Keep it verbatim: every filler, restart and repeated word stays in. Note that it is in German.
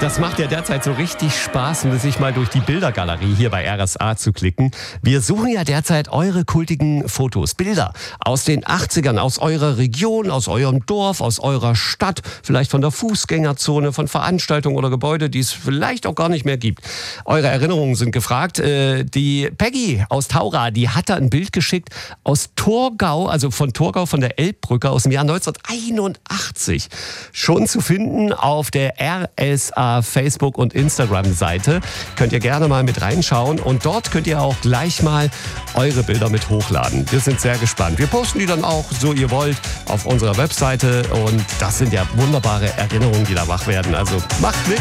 Das macht ja derzeit so richtig Spaß, sich mal durch die Bildergalerie hier bei R S A zu klicken. Wir suchen ja derzeit eure kultigen Fotos, Bilder aus den achtzigern, aus eurer Region, aus eurem Dorf, aus eurer Stadt, vielleicht von der Fußgängerzone, von Veranstaltungen oder Gebäude, die es vielleicht auch gar nicht mehr gibt. Eure Erinnerungen sind gefragt. Die Peggy aus Taura, die hat da ein Bild geschickt aus Torgau, also von Torgau, von der Elbbrücke aus dem Jahr neunzehnhunderteinundachtzig. Schon zu finden auf der R S A Facebook- und Instagram-Seite. Könnt ihr gerne mal mit reinschauen und dort könnt ihr auch gleich mal eure Bilder mit hochladen. Wir sind sehr gespannt. Wir posten die dann auch, so ihr wollt, auf unserer Webseite und das sind ja wunderbare Erinnerungen, die da wach werden. Also macht mit!